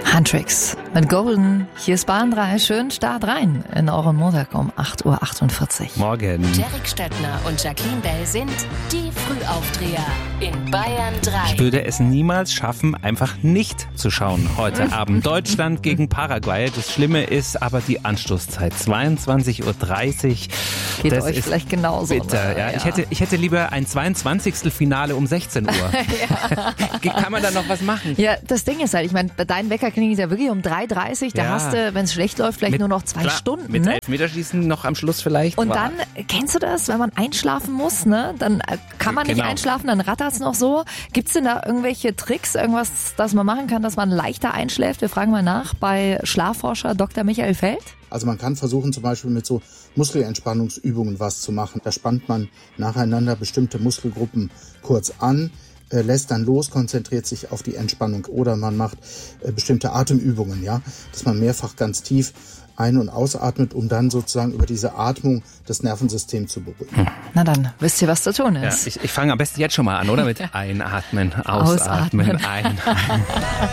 Huntrix mit Golden. Hier ist Bahn 3. Schön Start rein in euren Montag um 8:48 Uhr. Morgen. Derek Stöckner und Jacqueline Bell sind die Frühaufdreher in Bayern 3. Ich würde es niemals schaffen, einfach nicht zu schauen heute Abend. Deutschland gegen Paraguay. Das Schlimme ist aber die Anstoßzeit. 22:30 Uhr. Geht das euch ist vielleicht genauso. bitter. Ne? Ja. Ich hätte lieber ein 22. Finale um 16 Uhr. Kann man da noch was machen? Ja, das Ding ist halt, ich meine, dein Wecker klingelt ja wirklich um 3:30 Uhr. Da hast du, wenn es schlecht läuft, vielleicht nur noch 2 Stunden. Mit Ne? Elfmeterschießen noch am Schluss vielleicht. Und dann, kennst du das, wenn man einschlafen muss, ne? Dann kann man nicht einschlafen, dann rattert's noch so. Gibt's denn da irgendwelche Tricks, irgendwas, das man machen kann, dass man leichter einschläft? Wir fragen mal nach bei Schlafforscher Dr. Michael Feld. Also man kann versuchen, zum Beispiel mit so Muskelentspannungsübungen was zu machen. Da spannt man nacheinander bestimmte Muskelgruppen kurz an, lässt dann los, konzentriert sich auf die Entspannung. Oder man macht bestimmte Atemübungen, ja, dass man mehrfach ganz tief ein- und ausatmet, um dann sozusagen über diese Atmung das Nervensystem zu beruhigen. Na dann, wisst ihr, was zu tun ist. Ja, ich fange am besten jetzt schon mal an, oder? Mit Einatmen, Ausatmen, Einatmen.